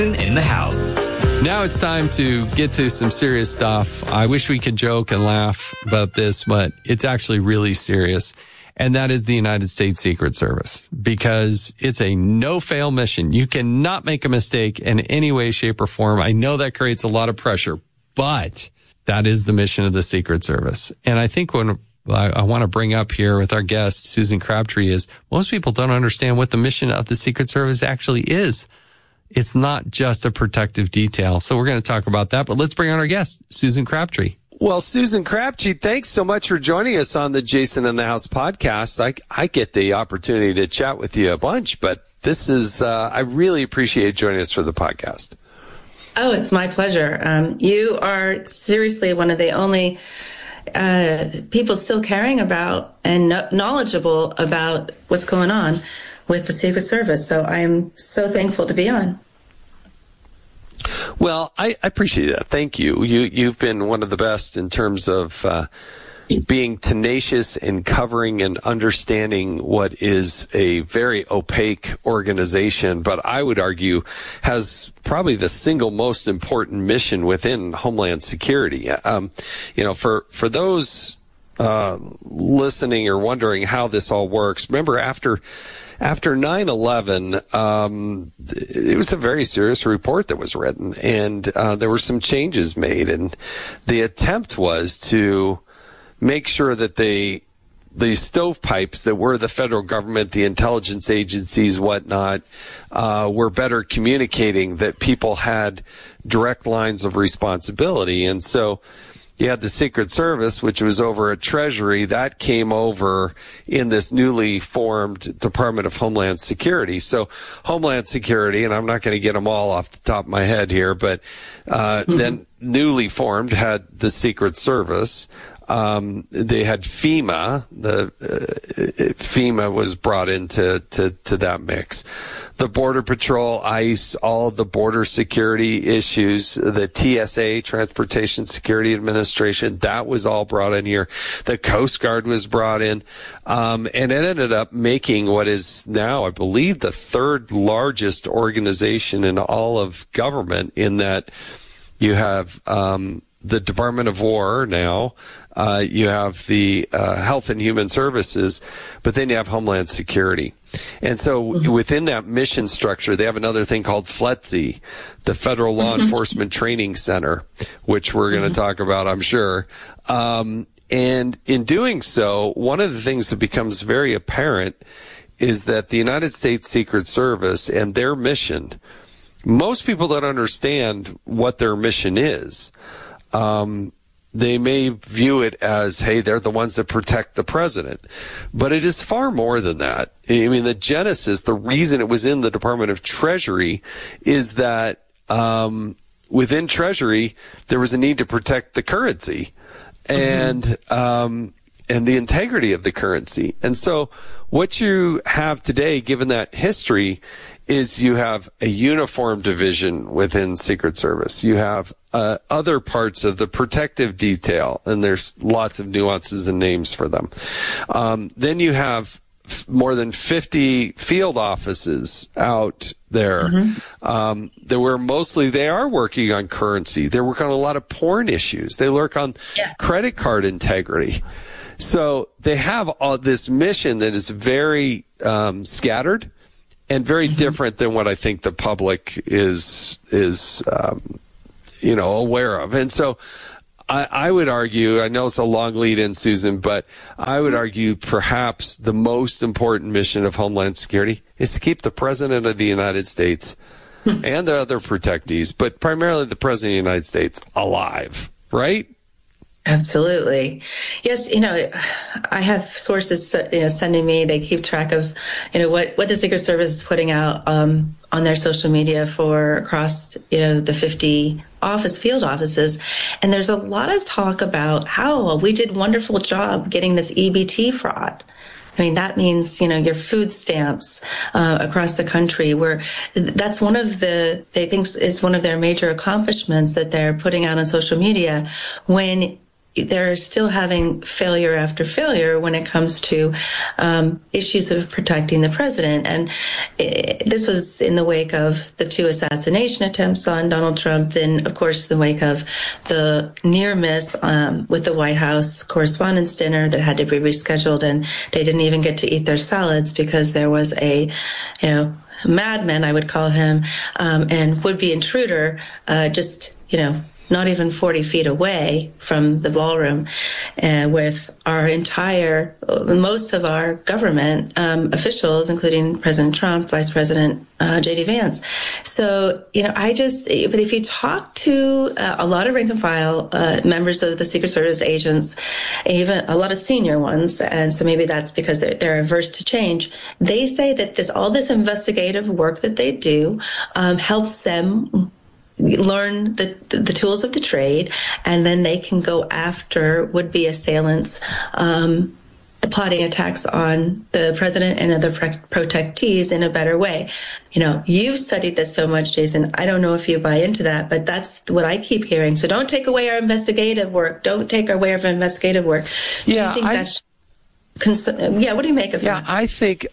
In the house. Now it's time to get to some serious stuff. I wish we could joke and laugh about this, but it's actually really serious. And that is the United States Secret Service, because it's a no-fail mission. You cannot make a mistake in any way, shape, or form. I know that creates a lot of pressure, but that is the mission of the Secret Service. And I think when I want to bring up here with our guest, Susan Crabtree, is most people don't understand what the mission of the Secret Service actually is. It's not just a protective detail. So we're going to talk about that, but let's bring on our guest, Susan Crabtree. Well, Susan Crabtree, thanks so much for joining us on the Jason in the House podcast. I get the opportunity to chat with you a bunch, but this is, I really appreciate joining us for the podcast. Oh, it's my pleasure. You are seriously one of the only people still caring about and knowledgeable about what's going on with the Secret Service. So I'm so thankful to be on. Well, I appreciate that. Thank you. You've been one of the best in terms of being tenacious in covering and understanding what is a very opaque organization, but I would argue has probably the single most important mission within Homeland Security. For those listening or wondering how this all works, remember after 9/11, it was a very serious report that was written, and there were some changes made, and the attempt was to make sure that the stovepipes that were the federal government, the intelligence agencies, whatnot, were better communicating, that people had direct lines of responsibility. And so you had the Secret Service, which was over at Treasury, that came over in this newly formed Department of Homeland Security. So Homeland Security, and I'm not going to get them all off the top of my head here, but then newly formed had the Secret Service. They had FEMA. FEMA was brought into that mix. The Border Patrol, ICE, all of the border security issues, the TSA, Transportation Security Administration, that was all brought in here. The Coast Guard was brought in, and it ended up making what is now, I believe, the third largest organization in all of government, in that you have the Department of War now, you have the Health and Human Services, but then you have Homeland Security. And so within that mission structure, they have another thing called FLETC, the Federal Law Enforcement Training Center, which we're going to talk about, I'm sure. And in doing so, one of the things that becomes very apparent is that the United States Secret Service and their mission, most people don't understand what their mission is. They may view it as, hey, they're the ones that protect the president. But it is far more than that. I mean, the genesis, the reason it was in the Department of Treasury is that within Treasury, there was a need to protect the currency and the integrity of the currency. And so what you have today, given that history, is you have a uniform division within Secret Service. You have other parts of the protective detail, and there's lots of nuances and names for them. Then you have more than 50 field offices out there. They are working on currency. They work on a lot of porn issues. They work on credit card integrity. So they have all this mission that is very scattered and very different than what I think the public is aware of. And so I would argue, I know it's a long lead in, Susan, but I would argue perhaps the most important mission of Homeland Security is to keep the President of the United States and the other protectees, but primarily the President of the United States, alive, right? Absolutely. Yes. I have sources, sending me, they keep track of, what the Secret Service is putting out, on their social media for across, the 50 field offices. And there's a lot of talk about how we did a wonderful job getting this EBT fraud. I mean, that means, your food stamps, across the country, where that's they think it's one of their major accomplishments that they're putting out on social media, when they're still having failure after failure when it comes to issues of protecting the president. And this was in the wake of the 2 assassination attempts on Donald Trump, then, of course, the wake of the near miss with the White House Correspondents' Dinner that had to be rescheduled, and they didn't even get to eat their salads because there was a, madman, I would call him, and would-be intruder just, not even 40 feet away from the ballroom, with most of our government officials, including President Trump, Vice President J.D. Vance. So, but if you talk to a lot of rank and file members of the Secret Service agents, even a lot of senior ones, and so maybe that's because they're averse to change, they say that all this investigative work that they do helps them learn the tools of the trade, and then they can go after would-be assailants, plotting attacks on the president and other protectees in a better way. You've studied this so much, Jason. I don't know if you buy into that, but that's what I keep hearing. So don't take away our investigative work. Don't take away our investigative work. Do you think what do you make of that? Yeah, I think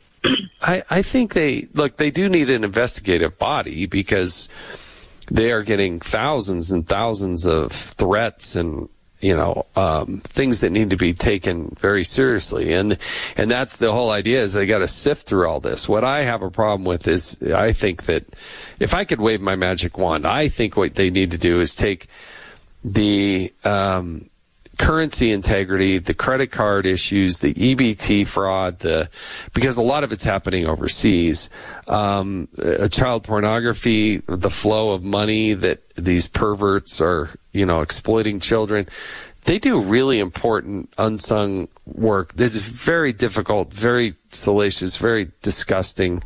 they do need an investigative body, because they are getting thousands and thousands of threats and, things that need to be taken very seriously. And that's the whole idea, is they got to sift through all this. What I have a problem with is, I think that if I could wave my magic wand, I think what they need to do is take the currency integrity, the credit card issues, the EBT fraud, because a lot of it's happening overseas, child pornography, the flow of money that these perverts are, exploiting children. They do really important unsung work. It's very difficult, very salacious, very disgusting.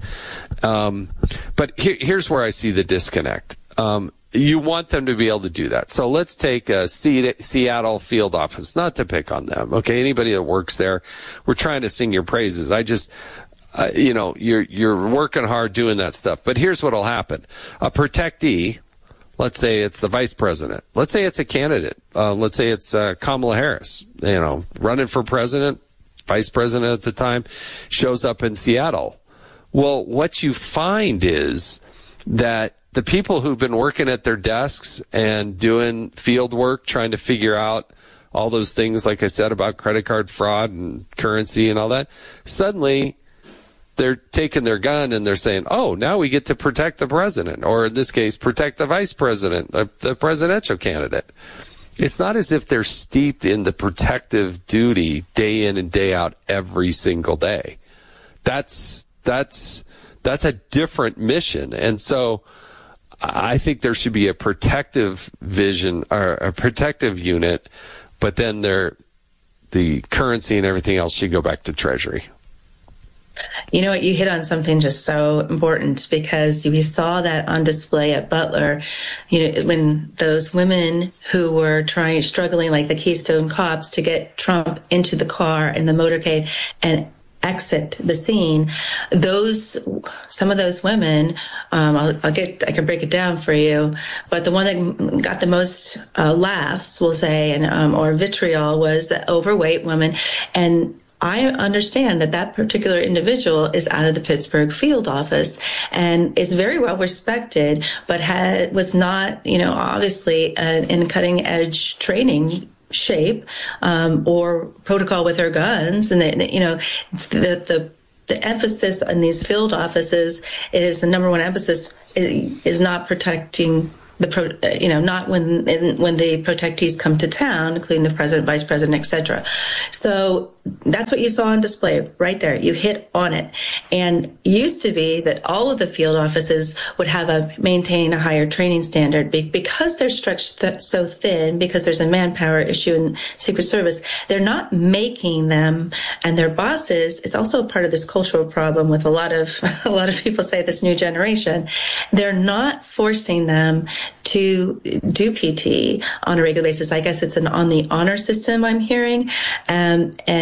But here's where I see the disconnect. You want them to be able to do that. So let's take a Seattle field office, not to pick on them. Okay. Anybody that works there, we're trying to sing your praises. I just, you're working hard doing that stuff. But here's what'll happen. A protectee, let's say it's the vice president. Let's say it's a candidate. Let's say it's Kamala Harris, running for president, vice president at the time, shows up in Seattle. Well, what you find is that the people who've been working at their desks and doing field work, trying to figure out all those things, like I said, about credit card fraud and currency and all that, suddenly they're taking their gun and they're saying, oh, now we get to protect the president, or in this case, protect the vice president, the presidential candidate. It's not as if they're steeped in the protective duty day in and day out every single day. That's a different mission. And so I think there should be a protective vision, or a protective unit, but then the currency and everything else should go back to Treasury. You know what? You hit on something just so important, because we saw that on display at Butler, when those women who were struggling like the Keystone Cops to get Trump into the car in the motorcade and exit the scene, some of those women, I can break it down for you, but the one that got the most laughs, we'll say, and or vitriol, was the overweight woman. And I understand that particular individual is out of the Pittsburgh field office and is very well respected, but was not, obviously in cutting edge training shape or protocol with her guns. And the emphasis on these field offices is, the number one emphasis is not protecting not when the protectees come to town, including the president, vice president, etc. So that's what you saw on display right there. You hit on it. And it used to be that all of the field offices would maintain a higher training standard because they're stretched so thin, because there's a manpower issue in Secret Service. They're not making them, and their bosses. It's also part of this cultural problem with a lot of people say this new generation. They're not forcing them to do PT on a regular basis. I guess it's on the honor system, I'm hearing, and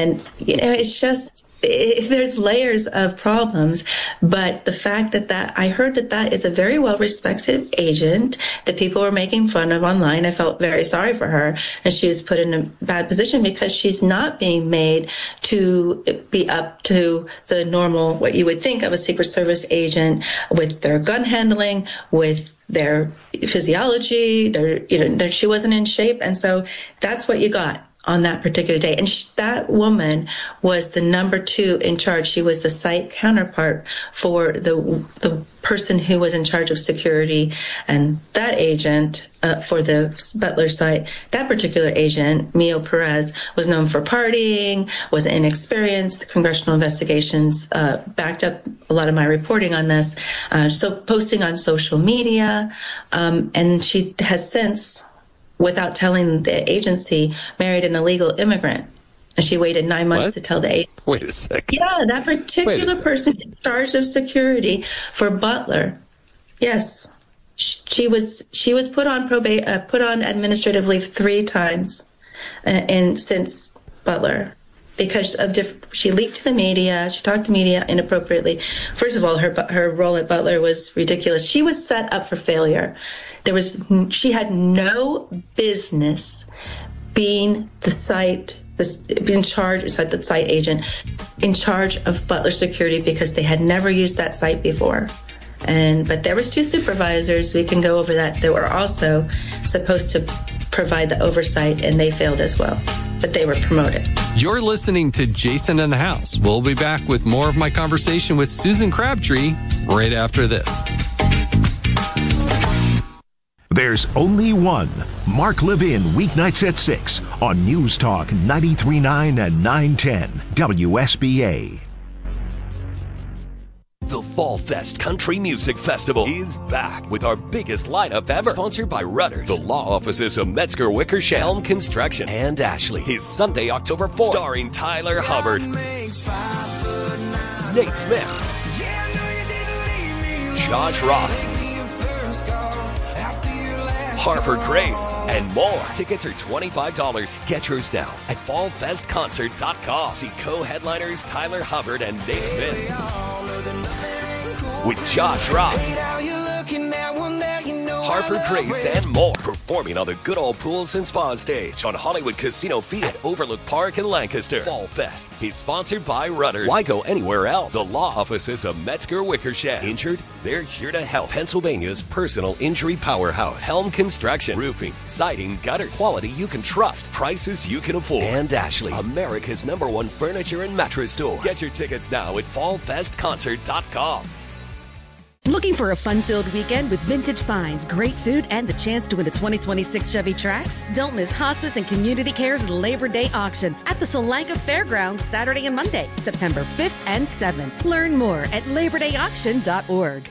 And, it's just, there's layers of problems, but the fact that I heard that is a very well-respected agent that people were making fun of online. I felt very sorry for her, and she was put in a bad position because she's not being made to be up to the normal, what you would think of a Secret Service agent, with their gun handling, with their physiology, she wasn't in shape. And so that's what you got on that particular day. And that woman was the number 2 in charge. She was the site counterpart for the person who was in charge of security. And that agent for the Butler site, that particular agent, Mio Perez, was known for partying, was inexperienced. Congressional investigations backed up a lot of my reporting on this. So posting on social media. And she has since, without telling the agency, married an illegal immigrant. And she waited 9 months to tell the agency. Wait a second. Yeah, that particular person in charge of security for Butler. Yes. She was put on put on administrative leave 3 times since Butler, because of she leaked to the media. She talked to media inappropriately. First of all, her role at Butler was ridiculous. She was set up for failure. She had no business being the site agent in charge of Butler security, because they had never used that site before. But there was 2 supervisors, we can go over that were also supposed to provide the oversight, and they failed as well. But they were promoted. You're listening to Jason in the House. We'll be back with more of my conversation with Susan Crabtree right after this. There's only one. Mark Levin, weeknights at 6 on News Talk 93.9 and 910 WSBA. The Fall Fest Country Music Festival is back with our biggest lineup ever. Sponsored by Rudders, the law offices of Metzger Wickersham, Helm Construction, and Ashley. Is Sunday, October 4th. Starring Tyler Hubbard, Nate Smith, Josh Ross, Harper Grace, and more. Tickets are $25. Get yours now at fallfestconcert.com. See co-headliners Tyler Hubbard and Nate Smith with Josh Ross, Harper Grace, and more. Performing on the Good Old Pools and Spa stage on Hollywood Casino Field at Overlook Park in Lancaster. Fall Fest is sponsored by Rudders. Why go anywhere else? The law offices of Metzger Wickersham. Injured? They're here to help. Pennsylvania's personal injury powerhouse. Helm Construction. Roofing, siding, gutters. Quality you can trust. Prices you can afford. And Ashley, America's #1 furniture and mattress store. Get your tickets now at fallfestconcert.com. Looking for a fun-filled weekend with vintage finds, great food, and the chance to win a 2026 Chevy Trax? Don't miss Hospice and Community Care's Labor Day auction at the Solanka Fairgrounds Saturday and Monday, September 5th and 7th. Learn more at LaborDayAuction.org.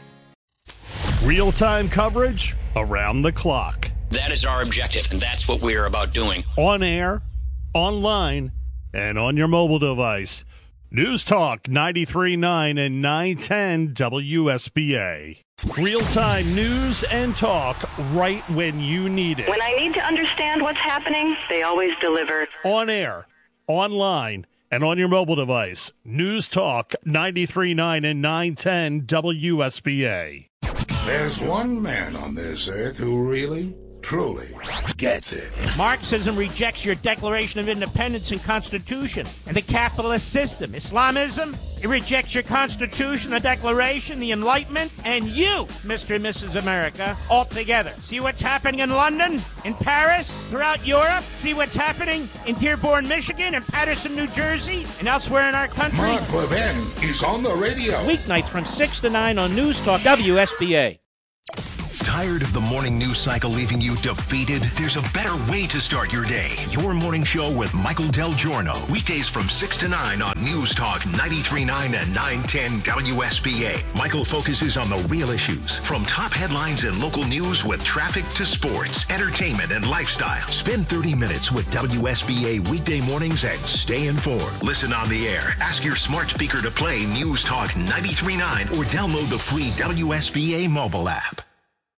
Real-time coverage around the clock. That is our objective, and that's what we are about doing. On air, online, and on your mobile device. News Talk 93.9 and 910 WSBA. Real-time news and talk right when you need it. When I need to understand what's happening, they always deliver. On air, online, and on your mobile device. News Talk 93.9 and 910 WSBA. There's one man on this earth who really, truly gets it. Marxism rejects your Declaration of Independence and Constitution and the capitalist system. Islamism, it rejects your Constitution, the Declaration, the Enlightenment, and you, Mr. and Mrs. America, altogether. See what's happening in London, in Paris, throughout Europe? See what's happening in Dearborn, Michigan, and Patterson, New Jersey, and elsewhere in our country? Mark Levin is on the radio. Weeknights from 6 to 9 on News Talk WSBA. Tired of the morning news cycle leaving you defeated? There's a better way to start your day. Your morning show with Michael Del Giorno. Weekdays from 6 to 9 on News Talk 93.9 and 910 WSBA. Michael focuses on the real issues, from top headlines and local news with traffic to sports, entertainment, and lifestyle. Spend 30 minutes with WSBA weekday mornings and stay informed. Listen on the air. Ask your smart speaker to play News Talk 93.9 or download the free WSBA mobile app.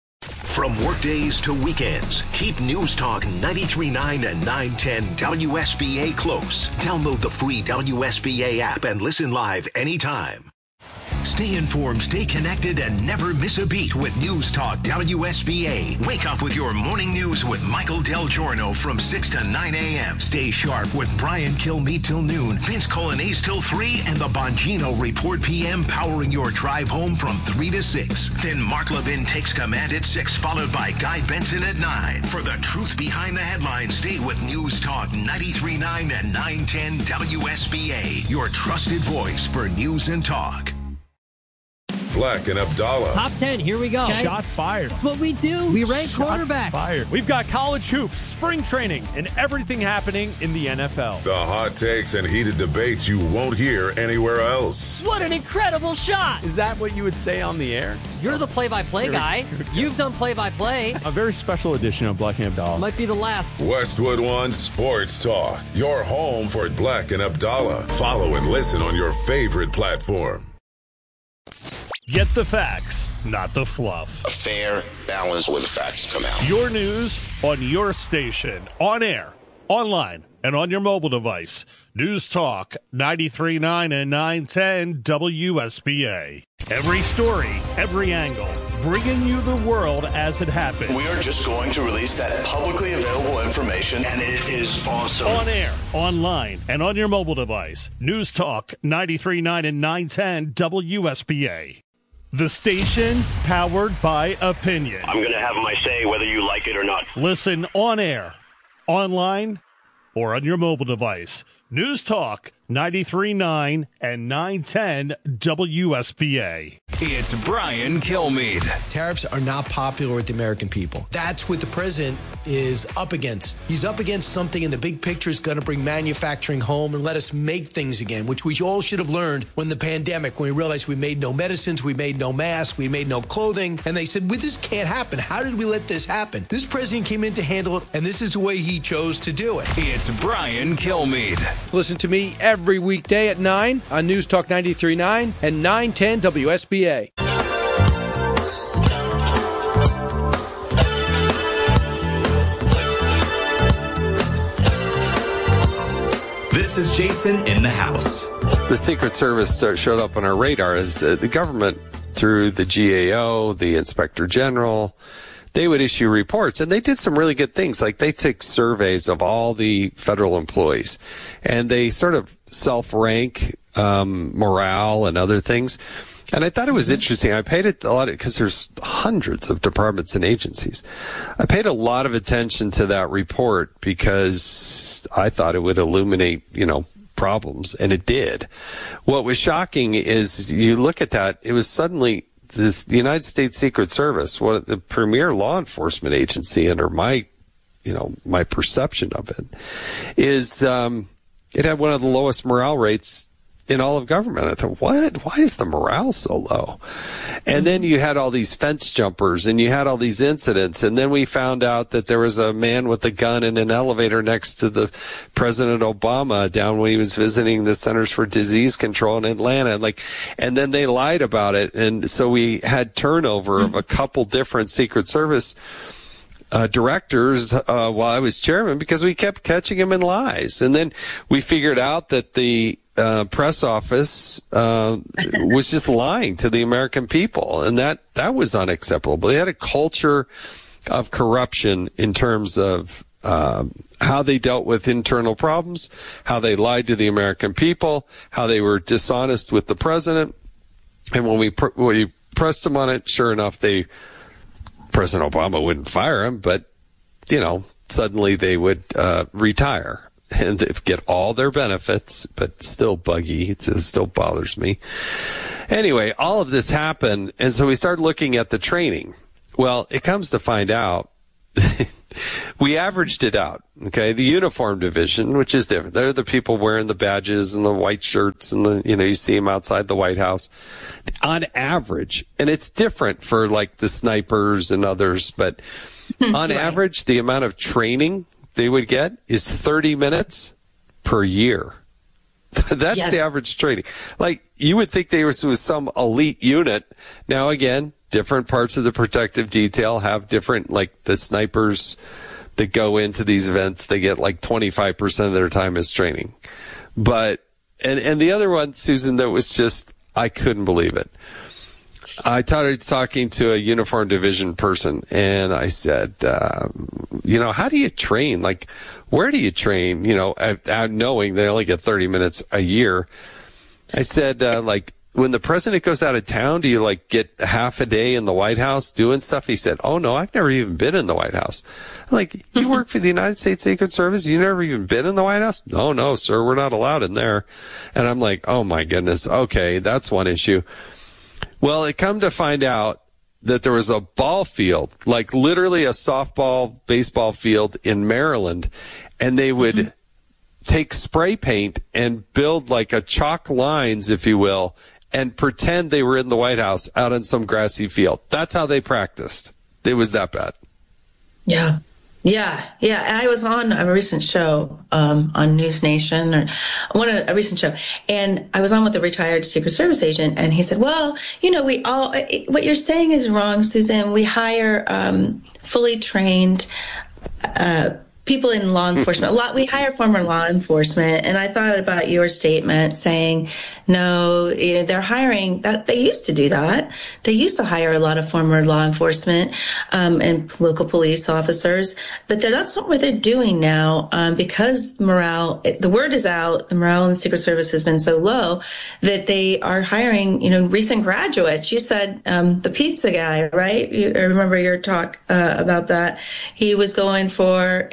From workdays to weekends, keep News Talk 93.9 and 910 WSBA close. Download the free WSBA app and listen live anytime. Stay informed, stay connected, and never miss a beat with News Talk WSBA. Wake up with your morning news with Michael Del Giorno from 6 to 9 a.m. Stay sharp with Brian Kilmeade till noon, Vince Colonnese till 3, and the Bongino Report PM powering your drive home from 3 to 6. Then Mark Levin takes command at 6, followed by Guy Benson at 9. For the truth behind the headlines, stay with News Talk 93.9 and 910 WSBA, your trusted voice for news and talk. Black and Abdallah. Top 10, here we go. Okay. Shots fired. That's what we do. We rank quarterbacks. Fired. We've got college hoops, spring training, and everything happening in the NFL. The hot takes and heated debates you won't hear anywhere else. What an incredible shot. Is that what you would say on the air? You're the play-by-play guy. You've done play-by-play. A very special edition of Black and Abdallah. Might be the last. Westwood One Sports Talk. Your home for Black and Abdallah. Follow and listen on your favorite platform. Get the facts, not the fluff. A fair balance where the facts come out. Your news on your station, on air, online, and on your mobile device. News Talk 93.9 and 910 WSBA. Every story, every angle, bringing you the world as it happens. We are just going to release that publicly available information, and it is awesome. On air, online, and on your mobile device. News Talk 93.9 and 910 WSBA. The station powered by opinion. I'm going to have my say whether you like it or not. Listen on air, online, or on your mobile device. News Talk 93.9 and 910 WSBA. It's Brian Kilmeade. Tariffs are not popular with the American people. That's what the president is up against. He's up against something in the big picture is going to bring manufacturing home and let us make things again, which we all should have learned when the pandemic, when we realized we made no medicines, we made no masks, we made no clothing. And they said, well, this can't happen. How did we let this happen? This president came in to handle it, and this is the way he chose to do it. It's Brian Kilmeade. Listen to me every weekday at 9 on News Talk 93.9 and 910 WSBA. This is Jason in the house. The Secret Service showed up on our radar as the government, through the GAO, the Inspector General, they would issue reports, and they did some really good things. Like they took surveys of all the federal employees, and they sort of self-rank morale and other things. And I thought it was interesting. I paid it a lot because there's hundreds of departments and agencies. I paid a lot of attention to that report because I thought it would illuminate, problems, and it did. What was shocking is you look at that, it was suddenly the United States Secret Service, the premier law enforcement agency under my perception of it, is it had one of the lowest morale rates in all of government. I thought, what? Why is the morale so low? And then you had all these fence jumpers, and you had all these incidents, and then we found out that there was a man with a gun in an elevator next to the President Obama down when he was visiting the Centers for Disease Control in Atlanta. And then they lied about it, and so we had turnover of a couple different Secret Service directors while I was chairman because we kept catching him in lies. And then we figured out that the press office was just lying to the American people, and that was unacceptable. They had a culture of corruption in terms of how they dealt with internal problems, how they lied to the American people, how they were dishonest with the president. And when we pressed them on it, sure enough, President Obama wouldn't fire him, but suddenly they would retire and get all their benefits, but still buggy. It still bothers me. Anyway, all of this happened, and so we started looking at the training. Well, it comes to find out, we averaged it out, okay? The uniform division, which is different. They're the people wearing the badges and the white shirts and you see them outside the White House. On average, and it's different for like the snipers and others, but on average, the amount of training they would get is 30 minutes per year. That's the average training. Like, you would think they were with some elite unit. Now, again, different parts of the protective detail have different, like the snipers that go into these events, they get like 25% of their time as training. But, and the other one, Susan, that was just, I couldn't believe it. I was talking to a uniform division person, and I said, how do you train? Like, where do you train? Knowing they only get 30 minutes a year. I said, when the president goes out of town, do you like get half a day in the White House doing stuff? He said, oh no, I've never even been in the White House. I'm like, you work for the United States Secret Service? You never even been in the White House? No, sir, we're not allowed in there. And I'm like, oh my goodness. Okay. That's one issue. Well, it come to find out that there was a ball field, like literally a softball, baseball field in Maryland, and they would take spray paint and build like a chalk lines, if you will, and pretend they were in the White House out on some grassy field. That's how they practiced. It was that bad. Yeah. And I was on a recent show on News Nation, a recent show, and I was on with a retired Secret Service agent, and he said, well, what you're saying is wrong, Susan. We hire fully trained people in law enforcement. We hire former law enforcement, and I thought about your statement saying, no, they're hiring. That they used to do that. They used to hire a lot of former law enforcement and local police officers, but that's not what they're doing now because morale. The word is out. The morale in the Secret Service has been so low that they are hiring, recent graduates. You said the pizza guy, right? I remember your talk about that. He was going for.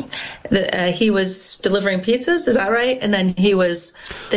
He was delivering pizzas, is that right? And then he was.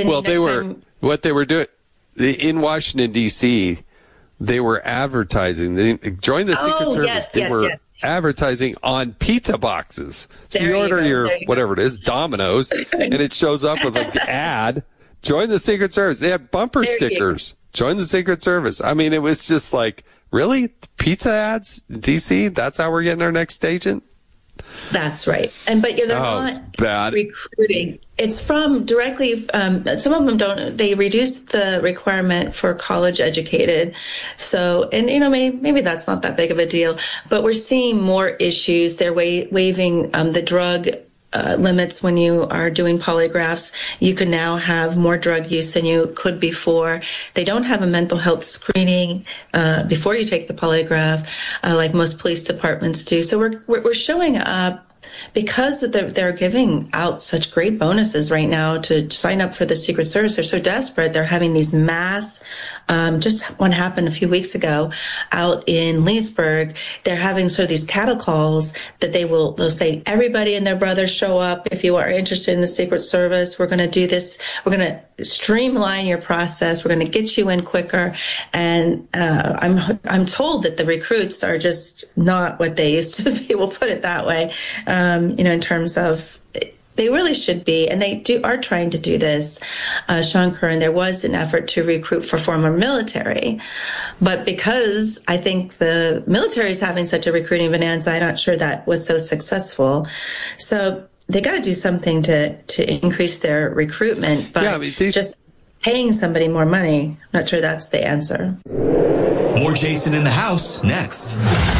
What they were doing in Washington D.C. They were advertising. They joined the Secret Service. They were advertising on pizza boxes. So you order your whatever it is, Domino's, and it shows up with an ad. Join the Secret Service. They had bumper stickers. Join the Secret Service. I mean, it was just like, really? Pizza ads in D.C.? That's how we're getting our next agent? That's right. But they're not recruiting. It's from directly, some of them don't, they reduce the requirement for college educated. So, and maybe that's not that big of a deal, but we're seeing more issues. They're waiving the drug limits when you are doing polygraphs. You can now have more drug use than you could before. They don't have a mental health screening before you take the polygraph, like most police departments do. So we're showing up because they're giving out such great bonuses right now to sign up for the Secret Service. They're so desperate. They're having these mass, just one happened a few weeks ago out in Leesburg. They're having sort of these cattle calls that they'll say, everybody and their brother show up. If you are interested in the Secret Service, we're going to do this. We're going to streamline your process. We're going to get you in quicker. And I'm told that the recruits are just not what they used to be. We'll put it that way. In terms of, they really should be, and they are trying to do this. Sean Curran, there was an effort to recruit for former military, but because I think the military is having such a recruiting bonanza, I'm not sure that was so successful. So they got to do something to increase their recruitment, but just paying somebody more money, I'm not sure that's the answer. More Jason in the House next.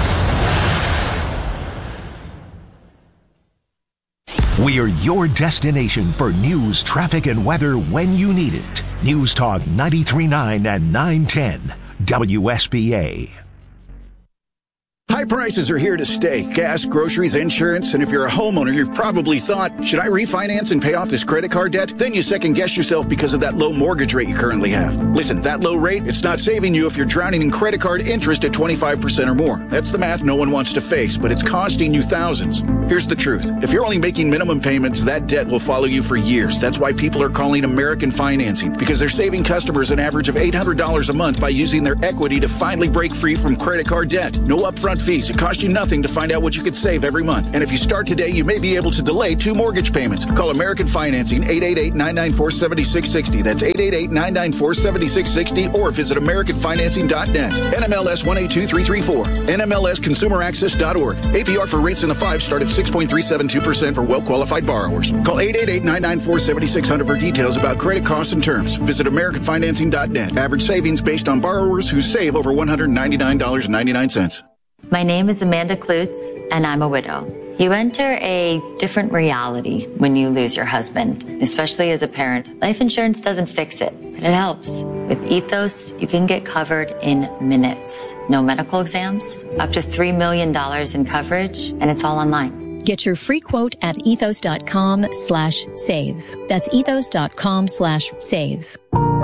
We are your destination for news, traffic, and weather when you need it. News Talk 93.9 and 910 WSBA. High prices are here to stay. Gas, groceries, insurance, and if you're a homeowner, you've probably thought, should I refinance and pay off this credit card debt? Then you second guess yourself because of that low mortgage rate you currently have. Listen, that low rate, it's not saving you if you're drowning in credit card interest at 25% or more. That's the math no one wants to face, but it's costing you thousands. Here's the truth. If you're only making minimum payments, that debt will follow you for years. That's why people are calling American Financing, because they're saving customers an average of $800 a month by using their equity to finally break free from credit card debt. No upfront fees. It costs you nothing to find out what you could save every month. And if you start today, you may be able to delay 2 mortgage payments. Call American Financing, 888-994-7660. That's 888-994-7660, or visit AmericanFinancing.net. NMLS 182334. NMLSConsumerAccess.org. APR for rates in the 5 start at 6.372% for well-qualified borrowers. Call 888-994-7600 for details about credit costs and terms. Visit AmericanFinancing.net. Average savings based on borrowers who save over $199.99. My name is Amanda Klutz, and I'm a widow. You enter a different reality when you lose your husband, especially as a parent. Life insurance doesn't fix it, but it helps. With Ethos, you can get covered in minutes. No medical exams, up to $3 million in coverage, and it's all online. Get your free quote at ethos.com/save. That's ethos.com/save.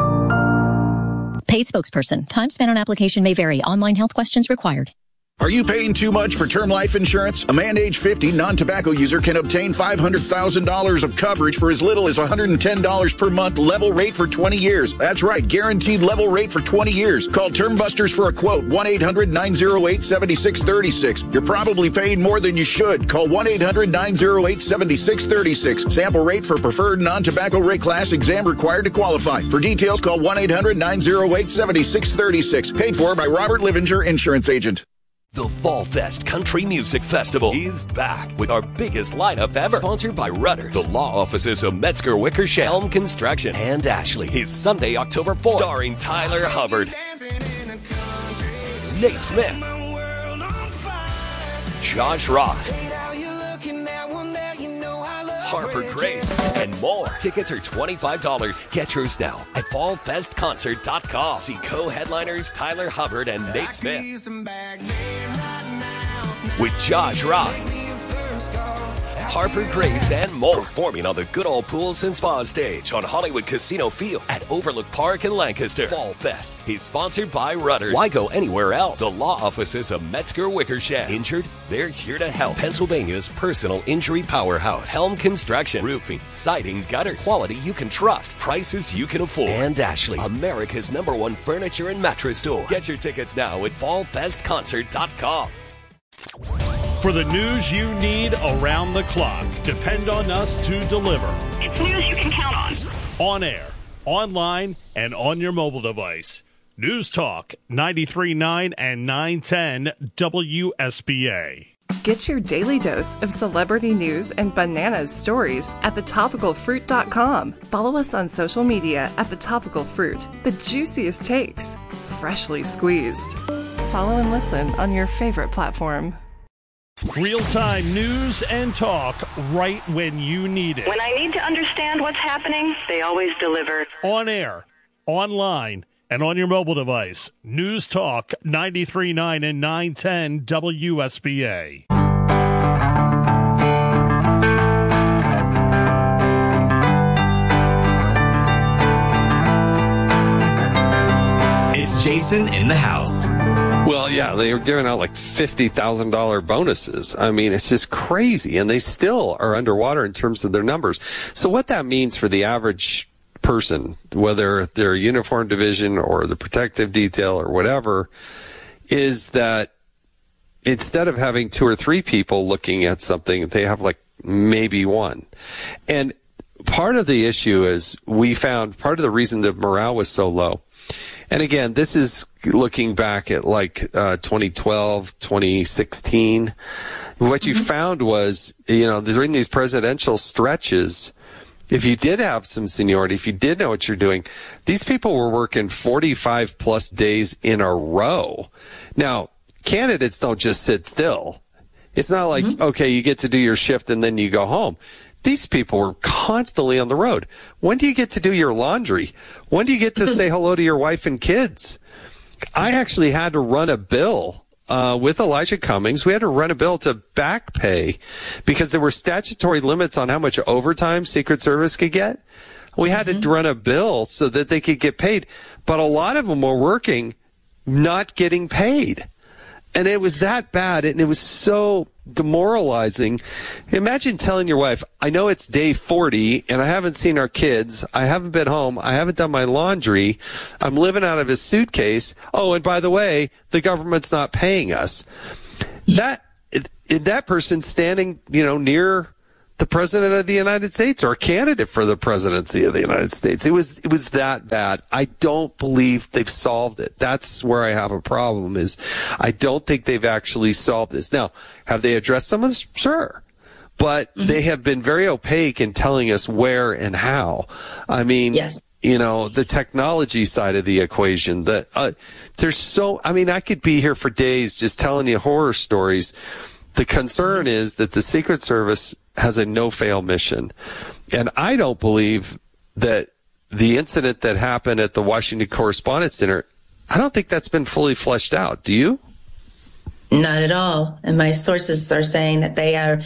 Paid spokesperson. Time spent on application may vary. Online health questions required. Are you paying too much for term life insurance? A man age 50 non-tobacco user can obtain $500,000 of coverage for as little as $110 per month, level rate for 20 years. That's right, guaranteed level rate for 20 years. Call Term Busters for a quote, 1-800-908-7636. You're probably paying more than you should. Call 1-800-908-7636. Sample rate for preferred non-tobacco rate class, exam required to qualify. For details, call 1-800-908-7636. Paid for by Robert Livinger, insurance agent. The Fall Fest Country Music Festival is back with our biggest lineup ever. Sponsored by Rudders, the law offices of Metzger Wickersham, Helm Construction, and Ashley. Is Sunday, October 4th. Starring Tyler Hubbard, Nate Smith, Josh Ross, Harper Grace, and more. Tickets are $25. Get yours now at fallfestconcert.com. See co-headliners Tyler Hubbard and Nate Smith with Josh Ross, Harper Grace, and more. Performing on the Good Old Pools and Spa stage on Hollywood Casino Field at Overlook Park in Lancaster. Fall Fest is sponsored by Rudders. Why go anywhere else? The law offices of Metzger Wickersham. Injured? They're here to help. Pennsylvania's personal injury powerhouse. Helm Construction. Roofing, siding, gutters. Quality you can trust. Prices you can afford. And Ashley, America's #1 furniture and mattress store. Get your tickets now at fallfestconcert.com. For the news you need around the clock, depend on us to deliver. It's news you can count on. On air, online, and on your mobile device. News Talk 93.9 and 910 WSBA. Get your daily dose of celebrity news and bananas stories at thetopicalfruit.com. Follow us on social media at The Topical Fruit. The juiciest takes, freshly squeezed. Follow and listen on your favorite platform. Real-time news and talk right when you need it. When I need to understand what's happening, they always deliver. On air, online, and on your mobile device. News Talk 93.9 and 910 WSBA. It's Jason in the house. Well, yeah, they were giving out like $50,000 bonuses. I mean, it's just crazy. And they still are underwater in terms of their numbers. So what that means for the average person, whether they're a uniform division or the protective detail or whatever, is that instead of having 2 or 3 people looking at something, they have like maybe one. And part of the issue is we found part of the reason that morale was so low. And again, this is looking back at like 2012, 2016. What you found was, during these presidential stretches, if you did have some seniority, if you did know what you're doing, these people were working 45 plus days in a row. Now, candidates don't just sit still. It's not like, okay, you get to do your shift and then you go home. These people were constantly on the road. When do you get to do your laundry? When do you get to say hello to your wife and kids? I actually had to run a bill with Elijah Cummings. We had to run a bill to back pay because there were statutory limits on how much overtime Secret Service could get. We had to run a bill so that they could get paid. But a lot of them were working, not getting paid. And it was that bad, and it was so demoralizing. Imagine telling your wife, I know it's day 40, and I haven't seen our kids. I haven't been home. I haven't done my laundry. I'm living out of a suitcase. Oh, and by the way, the government's not paying us. That person standing, near the president of the United States or a candidate for the presidency of the United States. It was that bad. I don't believe they've solved it. That's where I have a problem is I don't think they've actually solved this. Now, have they addressed some of this? Sure. but they have been very opaque in telling us where and how. I mean, yes. The technology side of the equation, there's so, I could be here for days just telling you horror stories. The concern is that the Secret Service has a no-fail mission. And I don't believe that the incident that happened at the Washington Correspondents' Dinner, I don't think that's been fully fleshed out. Do you? Not at all. And my sources are saying that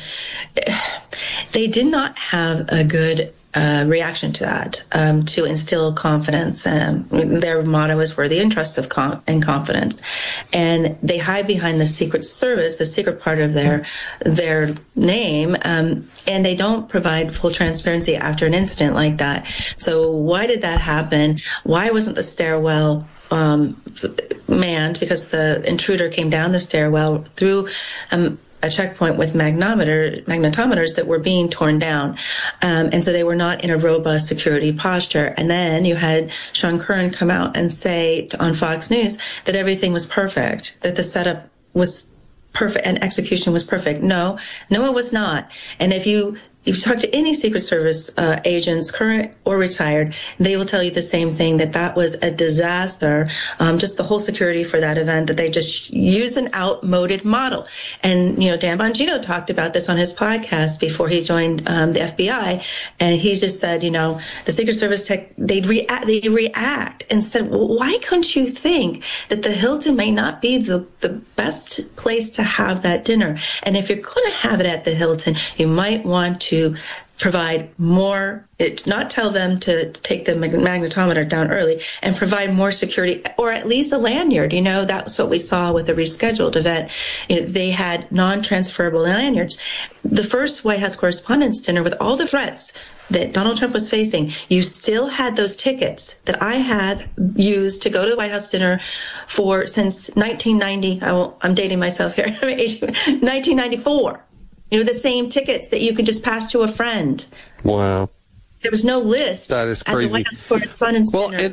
they did not have a good reaction to that, to instill confidence. Their motto is "We're the interests of and confidence," and they hide behind the Secret Service, the secret part of their name, and they don't provide full transparency after an incident like that. So why did that happen? Why wasn't the stairwell manned? Because the intruder came down the stairwell through a checkpoint with magnetometers that were being torn down. And so they were not in a robust security posture. And then you had Sean Curran come out and say on Fox News that everything was perfect, that the setup was perfect and execution was perfect. No, it was not. And if you talk to any Secret Service agents, current or retired, they will tell you the same thing, that was a disaster, just the whole security for that event, that they just use an outmoded model. And, Dan Bongino talked about this on his podcast before he joined the FBI. And he just said, the Secret Service they react and said, well, why couldn't you think that the Hilton may not be the best place to have that dinner? And if you're going to have it at the Hilton, you might want to provide more, not tell them to take the magnetometer down early, and provide more security, or at least a lanyard. That's what we saw with the rescheduled event. They had non-transferable lanyards. The first White House Correspondents' Dinner, with all the threats that Donald Trump was facing, you still had those tickets that I had used to go to the White House dinner since 1990. I'm dating myself here. 1994. The same tickets that you could just pass to a friend. Wow. There was no list. That is crazy. At the White House Correspondents' Dinner.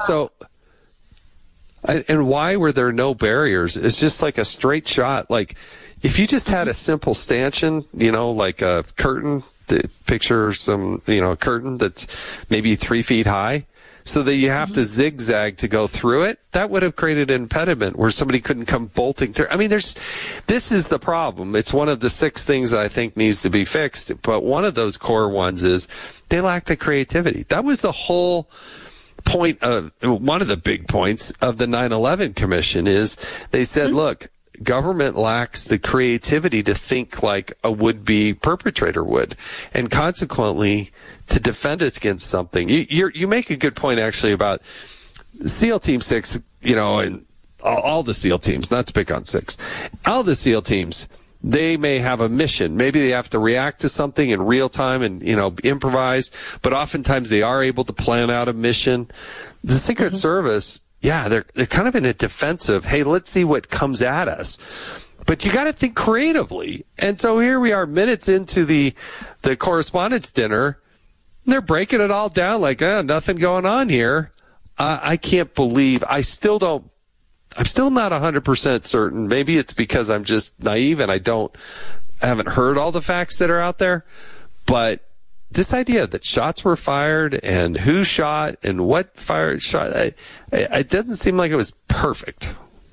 And why were there no barriers? It's just like a straight shot. Like, if you just had a simple stanchion, like a curtain, picture some, a curtain that's maybe 3 feet high, so that you have to zigzag to go through it, that would have created an impediment where somebody couldn't come bolting through. This is the problem. It's one of the 6 things that I think needs to be fixed, but one of those core ones is they lack the creativity. That was the whole point of, one of the big points of the 9/11 Commission is they said, look, government lacks the creativity to think like a would-be perpetrator would, and consequently to defend it against something. You make a good point, actually, about SEAL Team 6, and all the SEAL teams, not to pick on 6, all the SEAL teams, they may have a mission. Maybe they have to react to something in real time and, improvise, but oftentimes they are able to plan out a mission. The Secret Service, they're kind of in a defensive, hey, let's see what comes at us. But you got to think creatively. And so here we are minutes into the Correspondents' Dinner. They're breaking it all down like, nothing going on here. I can't believe, I'm still not 100% certain. Maybe it's because I'm just naive and I haven't heard all the facts that are out there. But this idea that shots were fired and who shot and what fired shot, it doesn't seem like it was perfect.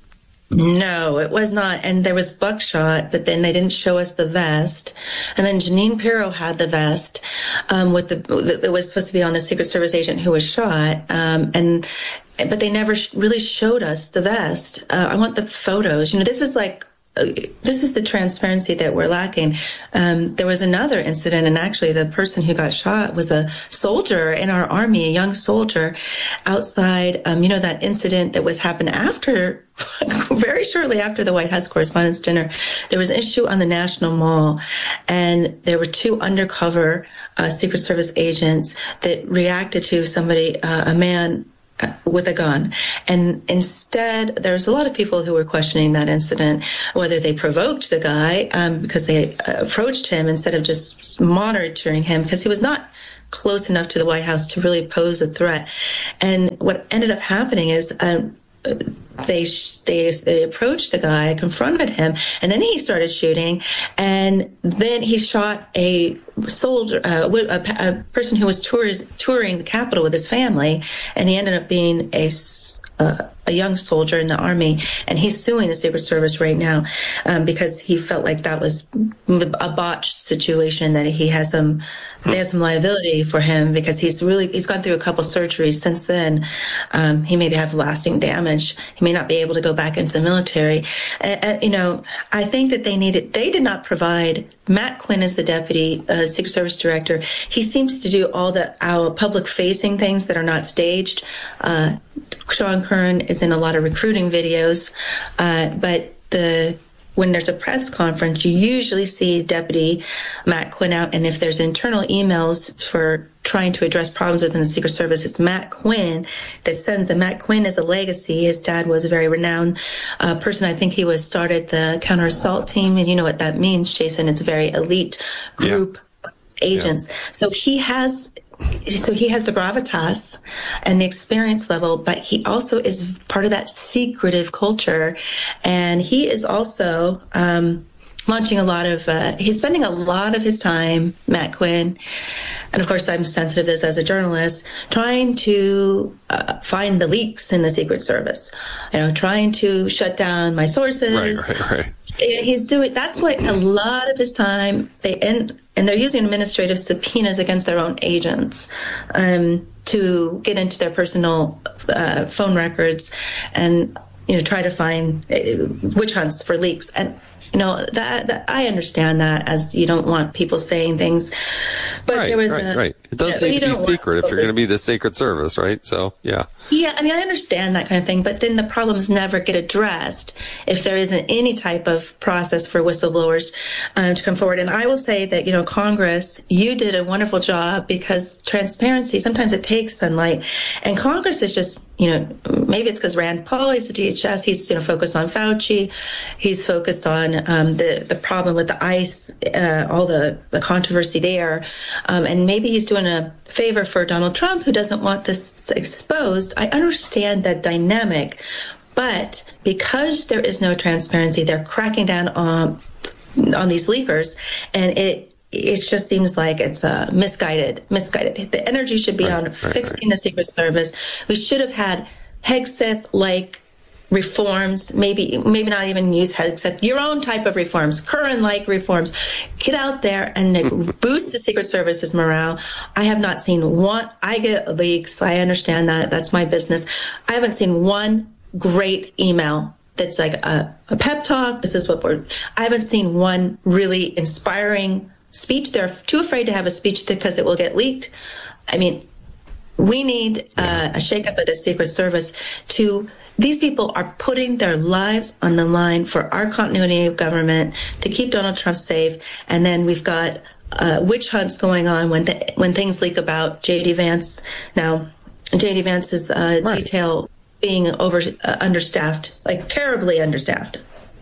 No, it was not. And there was buckshot, but then they didn't show us the vest. And then Jeanine Pirro had the vest, that was supposed to be on the Secret Service agent who was shot. But they never really showed us the vest. I want the photos. This is the transparency that we're lacking. There was another incident, and actually the person who got shot was a soldier in our army, a young soldier outside, that incident that happened after, very shortly after the White House Correspondents' Dinner. There was an issue on the National Mall, and there were 2 undercover Secret Service agents that reacted to somebody, a man with a gun. And instead, there's a lot of people who were questioning that incident, whether they provoked the guy because they approached him instead of just monitoring him, because he was not close enough to the White House to really pose a threat. And what ended up happening is they approached the guy, confronted him, and then he started shooting. And then he shot a soldier, a person who was touring the Capitol with his family, and he ended up being a young soldier in the Army, and he's suing the Secret Service right now because he felt like that was a botched situation, that they have some liability for him because he's gone through a couple surgeries since then. He may have lasting damage. He may not be able to go back into the military. I think that they did not provide. Matt Quinn is the deputy Secret Service director. He seems to do all our public facing things that are not staged. Sean Kern is in a lot of recruiting videos, but when there's a press conference, you usually see Deputy Matt Quinn out, and if there's internal emails for trying to address problems within the Secret Service, it's Matt Quinn that sends them. Matt Quinn is a legacy. His dad was a very renowned person. I think he started the counter-assault team, and you know what that means, Jason. It's a very elite group of agents. Yeah. So he has the gravitas and the experience level, but he also is part of that secretive culture. And he is also launching he's spending a lot of his time, Matt Quinn, and of course I'm sensitive to this as a journalist, trying to find the leaks in the Secret Service, trying to shut down my sources. Right. He's doing, that's what a lot of his time, and they're using administrative subpoenas against their own agents to get into their personal phone records and, try to find witch hunts for leaks. And, that I understand that, as you don't want people saying things, but there was right. It does need to be secret if you're going to be the Secret Service, right? So, yeah. Yeah, I understand that kind of thing, but then the problems never get addressed if there isn't any type of process for whistleblowers to come forward. And I will say that, Congress, you did a wonderful job, because transparency, sometimes it takes sunlight, and Congress is just, maybe it's because Rand Paul is the DHS, he's, focused on Fauci, he's focused on the problem with the ICE, all the controversy there, and maybe he's doing a favor for Donald Trump, who doesn't want this exposed. I understand that dynamic, but because there is no transparency, they're cracking down on these leakers, and it just seems like it's misguided. The energy should be on fixing the Secret Service. We should have had Hegseth-like reforms, maybe not even use Hegseth, your own type of reforms, Curran-like reforms. Get out there and boost the Secret Service's morale. I have not seen one. I get leaks. I understand that. That's my business. I haven't seen one great email that's like a pep talk. This is I haven't seen one really inspiring speech. They're too afraid to have a speech because it will get leaked. We need a shakeup of the Secret Service these people are putting their lives on the line for our continuity of government, to keep Donald Trump safe. And then we've got witch hunts going on when things leak about J.D. Vance. Now, J.D. Vance's detail being understaffed, like terribly understaffed.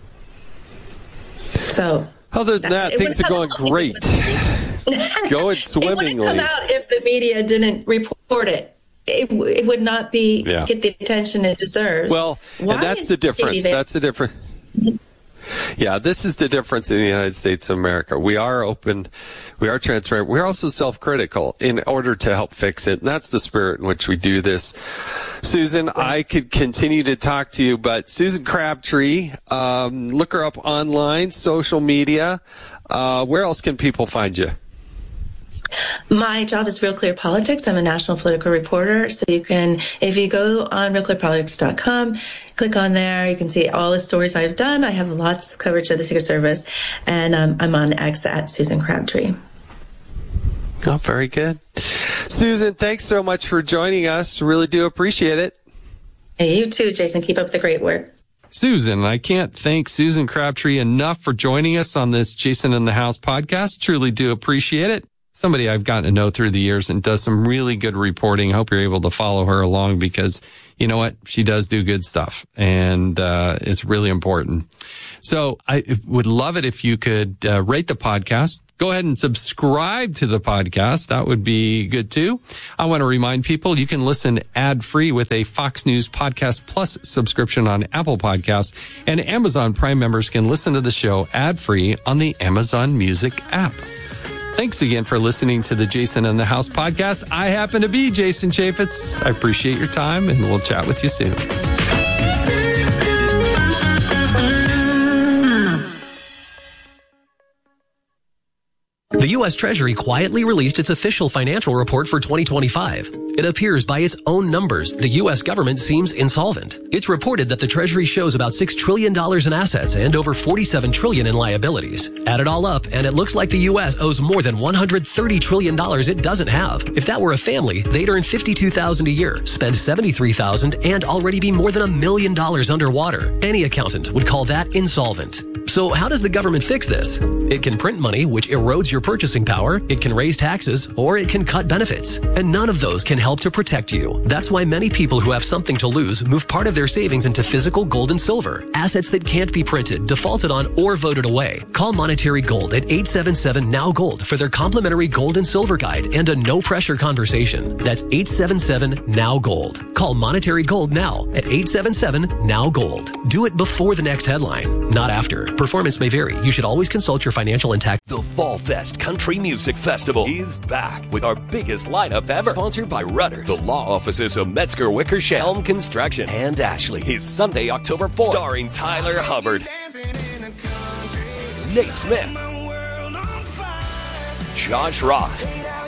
So, other than that, things are going great. Going swimmingly. It wouldn't come out if the media didn't report it. It would not get the attention it deserves. Well, and that's the difference. That's the difference. Yeah, this is the difference in the United States of America. We are open. We are transparent. We're also self-critical in order to help fix it. And that's the spirit in which we do this. Susan, I could continue to talk to you, but Susan Crabtree, look her up online, social media. Where else can people find you? My job is Real Clear Politics. I'm a national political reporter. So you can, if you go on realclearpolitics.com, click on there, you can see all the stories I've done. I have lots of coverage of the Secret Service, and I'm on X at Susan Crabtree. Oh, very good. Susan, thanks so much for joining us. Really do appreciate it. Hey, you too, Jason. Keep up the great work. Susan, I can't thank Susan Crabtree enough for joining us on this Jason in the House podcast. Truly do appreciate it. somebody I've gotten to know through the years and does some really good reporting. I hope you're able to follow her along because you know what? She does do good stuff, and it's really important. So I would love it if you could rate the podcast. Go ahead and subscribe to the podcast. That would be good too. I want to remind people you can listen ad-free with a Fox News Podcast Plus subscription on Apple Podcasts, and Amazon Prime members can listen to the show ad-free on the Amazon Music app. Thanks again for listening to the Jason in the House podcast. I happen to be Jason Chaffetz. I appreciate your time, and we'll chat with you soon. The U.S. Treasury quietly released its official financial report for 2025. It appears by its own numbers, the U.S. government seems insolvent. It's reported that the Treasury shows about $6 trillion in assets and over $47 trillion in liabilities. Add it all up, and it looks like the U.S. owes more than $130 trillion it doesn't have. If that were a family, they'd earn $52,000 a year, spend $73,000, and already be more than $1 million underwater. Any accountant would call that insolvent. So how does the government fix this? It can print money, which erodes your purchasing power, it can raise taxes, or it can cut benefits. And none of those can help to protect you. That's why many people who have something to lose move part of their savings into physical gold and silver, assets that can't be printed, defaulted on, or voted away. Call Monetary Gold at 877-NOW-GOLD for their complimentary gold and silver guide and a no-pressure conversation. That's 877-NOW-GOLD. Call Monetary Gold now at 877-NOW-GOLD. Do it before the next headline, not after. Performance may vary. You should always consult your financial and tax. The Fall Fest Country Music Festival is back with our biggest lineup ever. Sponsored by Rudders, the law offices of Metzger Wickersham, Helm Construction, and Ashley. Is Sunday, October 4th. Starring Tyler Hubbard, Nate Smith, Josh Ross,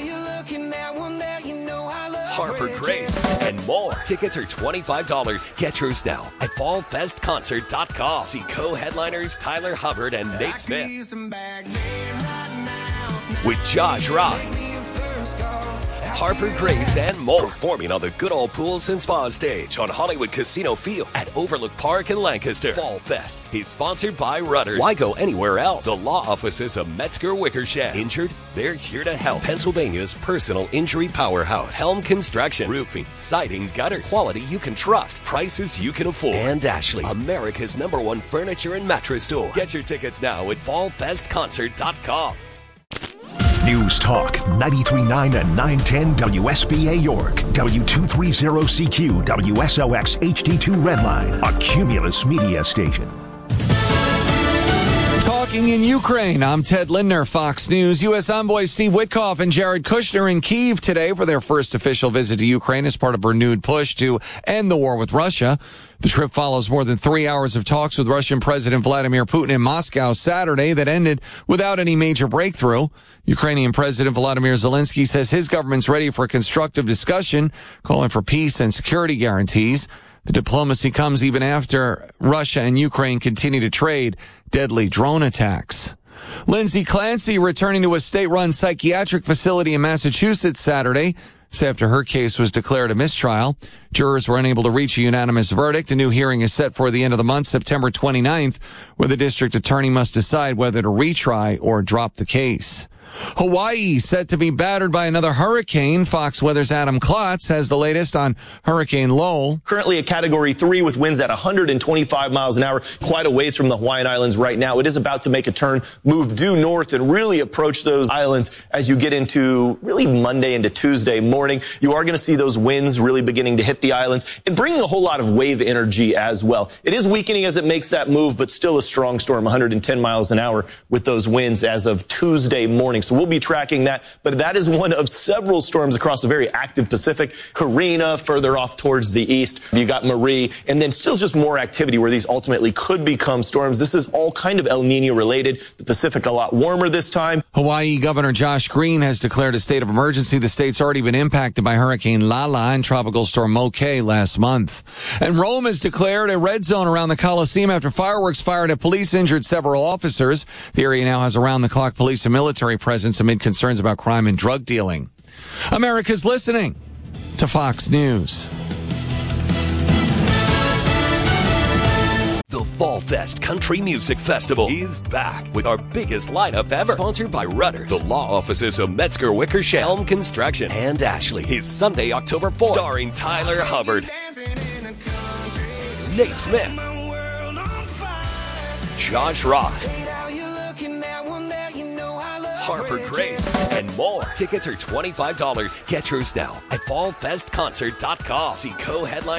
Harper Grace, and more. Tickets are $25. Get yours now at fallfestconcert.com. See co-headliners Tyler Hubbard and Nate Smith with Josh Ross, Harper Grace, and more. Performing on the Good Old Pools and Spa stage on Hollywood Casino Field at Overlook Park in Lancaster. Fall Fest is sponsored by Rudders. Why go anywhere else? The law offices of Metzger Wickersham. Injured? They're here to help. Pennsylvania's personal injury powerhouse. Helm Construction. Roofing, siding, gutters. Quality you can trust. Prices you can afford. And Ashley, America's #1 furniture and mattress store. Get your tickets now at fallfestconcert.com. News Talk 93.9 and 910 WSBA York, W230CQ, WSOX HD2 Redline, a Cumulus media station. Talking in Ukraine, I'm Ted Lindner, Fox News. U.S. envoys Steve Witkoff and Jared Kushner in Kyiv today for their first official visit to Ukraine as part of a renewed push to end the war with Russia. The trip follows more than 3 hours of talks with Russian President Vladimir Putin in Moscow Saturday that ended without any major breakthrough. Ukrainian President Volodymyr Zelensky says his government's ready for a constructive discussion, calling for peace and security guarantees. The diplomacy comes even after Russia and Ukraine continue to trade deadly drone attacks. Lindsay Clancy returning to a state-run psychiatric facility in Massachusetts Saturday. After her case was declared a mistrial. Jurors were unable to reach a unanimous verdict. A new hearing is set for the end of the month, September 29th, where the district attorney must decide whether to retry or drop the case. Hawaii set to be battered by another hurricane. Fox Weather's Adam Klotz has the latest on Hurricane Lowell. Currently a Category 3 with winds at 125 miles an hour, quite a ways from the Hawaiian Islands right now. It is about to make a turn, move due north, and really approach those islands as you get into really Monday into Tuesday morning. You are going to see those winds really beginning to hit the islands and bringing a whole lot of wave energy as well. It is weakening as it makes that move, but still a strong storm, 110 miles an hour with those winds as of Tuesday morning. So we'll be tracking that, but that is one of several storms across a very active Pacific. Karina further off towards the east. You got Marie, and then still just more activity where these ultimately could become storms. This is all kind of El Nino related. The Pacific a lot warmer this time. Hawaii Governor Josh Green has declared a state of emergency. The state's already been impacted by Hurricane Lala and Tropical Storm Moke last month. And Rome has declared a red zone around the Coliseum after fireworks fired at police injured several officers. The area now has around-the-clock police and military presence amid concerns about crime and drug dealing. America's listening to Fox News. The Fall Fest Country Music Festival is back with our biggest lineup ever. Sponsored by Rudders, the law offices of Metzger Wickersham, Helm Construction, and Ashley. Is Sunday, October 4th. Starring Tyler Hubbard, Nate Smith, Josh Ross, Harper Grace, and more. Tickets are $25. Get yours now at fallfestconcert.com. See co-headline